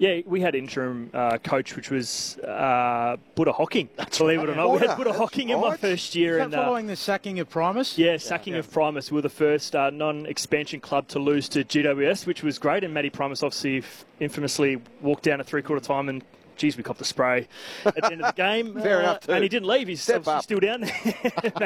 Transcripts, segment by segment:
Yeah, we had interim coach, which was Buddha Hocking. Believe it or not, we had Buddha Hocking in my first year. Is that following the sacking of Primus? Yeah, sacking of Primus. We were the first non-expansion club to lose to GWS, which was great. And Matty Primus obviously infamously walked down at three-quarter time and, geez, we copped a spray at the end of the game. Fair enough too. And he didn't leave. He's still down there.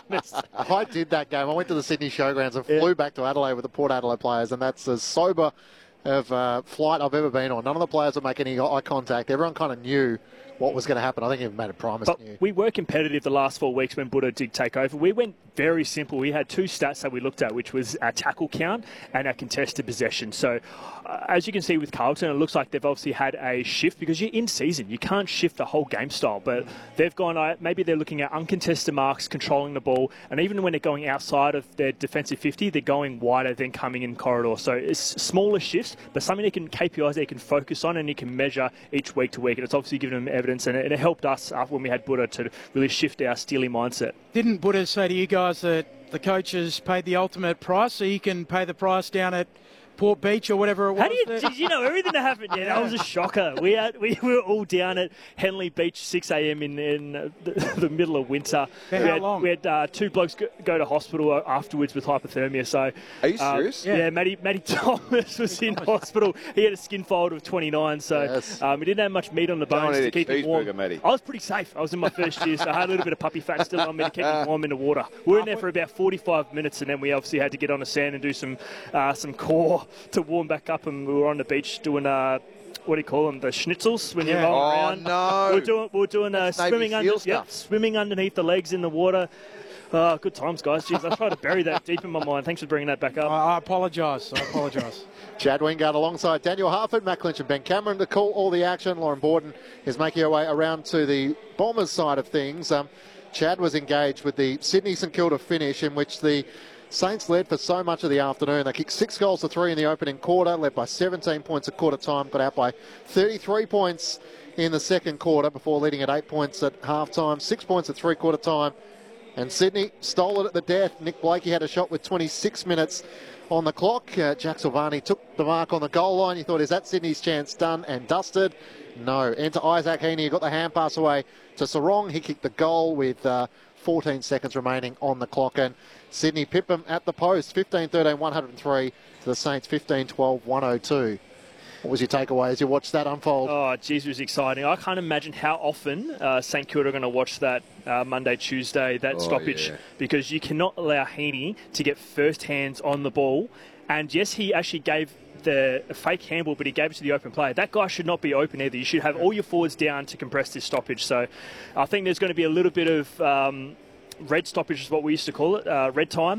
I did that game. I went to the Sydney Showgrounds and flew back to Adelaide with the Port Adelaide players, and that's as sober of flight I've ever been on. None of the players would make any eye contact. Everyone kind of knew what was going to happen. I think even Matty Primus knew. We were competitive the last 4 weeks when Buddha did take over. We went very simple. We had 2 stats that we looked at, which was our tackle count and our contested possession. So, as you can see with Carlton, it looks like they've obviously had a shift because you're in season. You can't shift the whole game style, but they've gone, maybe they're looking at uncontested marks, controlling the ball, and even when they're going outside of their defensive 50, they're going wider than coming in corridor. So it's smaller shifts, but something KPIs they can focus on and you can measure each week to week. And it's obviously given them evidence, and it helped us when we had Buddha to really shift our Steely mindset. Didn't Buddha say to you guys that the coaches paid the ultimate price, so you can pay the price down at Port Beach or whatever it was? Did you know everything that happened? Yeah, that was a shocker. We were all down at Henley Beach 6 a.m. in the middle of winter. How long? We had 2 blokes go to hospital afterwards with hypothermia. So, are you serious? Yeah, Matty Thomas was in hospital. He had a skin fold of 29, so we didn't have much meat on the bones to keep him warm. Matty. I was pretty safe. I was in my first year, so I had a little bit of puppy fat still on me to keep me warm in the water. We were in there for about 45 minutes, and then we obviously had to get on the sand and do some core to warm back up, and we were on the beach doing what do you call them, the schnitzels when you're rolling around. No. We were doing swimming underneath the legs in the water. Good times, guys. Jeez, I tried to bury that deep in my mind. Thanks for bringing that back up. I apologise. Chad Wingard alongside Daniel Harford, Matt Clinch and Ben Cameron to call all the action. Lauren Borden is making her way around to the Bombers side of things. Chad was engaged with the Sydney St Kilda finish, in which the Saints led for so much of the afternoon. They kicked 6 goals to 3 in the opening quarter, led by 17 points at quarter time, got out by 33 points in the second quarter before leading at 8 points at half time, 6 points at three-quarter time. And stole it at the death. Nick Blakey had a shot with 26 minutes on the clock. Jack Silvani took the mark on the goal line. He thought, is that Sydney's chance done and dusted? No. Enter Isaac Heaney, who got the hand pass away to Sarong. He kicked the goal with 14 seconds remaining on the clock. And Sydney pip them at the post, 15-13, 103 to the Saints, 15-12, 102. What was your takeaway as you watched that unfold? Oh, geez, it was exciting. I can't imagine how often St Kilda are going to watch that Monday, Tuesday, stoppage, because you cannot allow Heaney to get first hands on the ball. And yes, he actually gave the fake handball, but he gave it to the open player. That guy should not be open either. You should have all your forwards down to compress this stoppage. So I think there's going to be a little bit of red stoppage is what we used to call it, red time,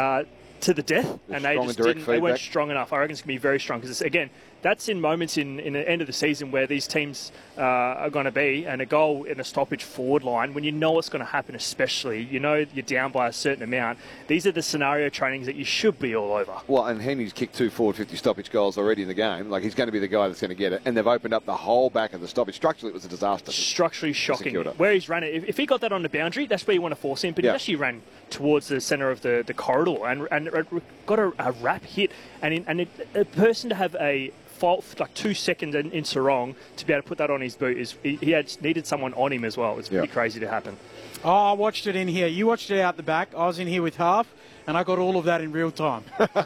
to the death, and they weren't strong enough. I reckon it's going to be very strong because, again, that's in moments in the end of the season where these teams are going to be, and a goal in a stoppage forward line, when you know what's going to happen, especially, you know you're down by a certain amount. These are the scenario trainings that you should be all over. Well, and Heaney's kicked 2 forward 50 stoppage goals already in the game. Like, he's going to be the guy that's going to get it, and they've opened up the whole back of the stoppage. Structurally, it was a disaster. Structurally shocking. Where he's ran it, if he got that on the boundary, that's where you want to force him, but he actually ran towards the centre of the corridor and got a wrap hit, and a person to have a fault like 2 seconds in Sarong to be able to put that on his boot he had needed someone on him as well. It's pretty crazy to happen. Oh, I watched it in here. You watched it out the back. I was in here with Half, and I got all of that in real time.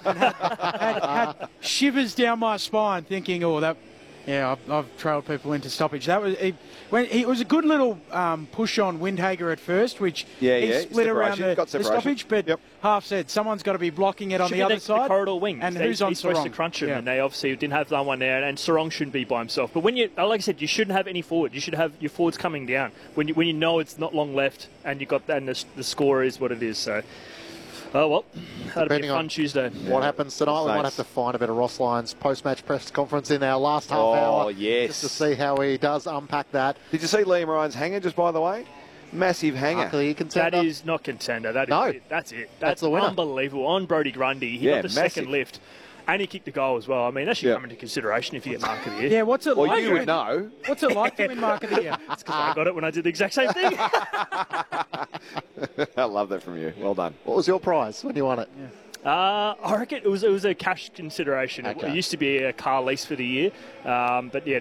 had shivers down my spine, thinking, I've trailed people into stoppage. That was it was a good little push on Windhager at first, which he split around the stoppage, but Half said someone's got to be blocking it on the other side. The corridor wing. And who's on Sarong? Supposed to crunch him, and they obviously didn't have that one there, and Sarong shouldn't be by himself. But when like I said, you shouldn't have any forward. You should have your forwards coming down when you know it's not long left, and you got that, and the score is what it is. So. Oh, well, that'll be a fun Tuesday. What happens tonight, we might have to find a bit of Ross Lyons' post-match press conference in our last half hour. Oh, yes. Just to see how he does unpack that. Did you see Liam Ryan's hanger, just by the way? Massive hanger. That is not contender. That's it. That's the winner. Unbelievable. On Brodie Grundy, he got the second lift. And he kicked the goal as well. I mean, that should come into consideration if you get Mark of the Year. Yeah, what's it like? Well, you would know. What's it like to win Mark of the Year? It's because I got it when I did the exact same thing. I love that from you. Well done. What was your prize when you won it? I reckon it was a cash consideration. Okay. It used to be a car lease for the year. But yeah,